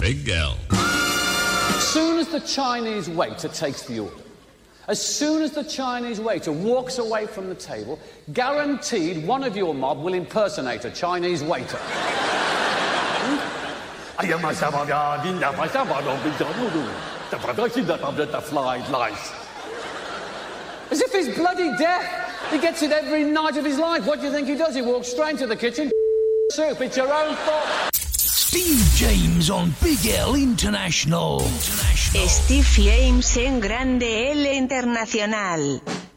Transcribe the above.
Big L. As soon as the Chinese waiter takes the order, as soon as the Chinese waiter walks away from the table, guaranteed one of your mob will impersonate a Chinese waiter. As if he's bloody deaf. He gets it every night of his life. What do you think he does? He walks straight into the kitchen. Soup, it's your own fault. Steve James on Big L International. Steve James en Grande L Internacional.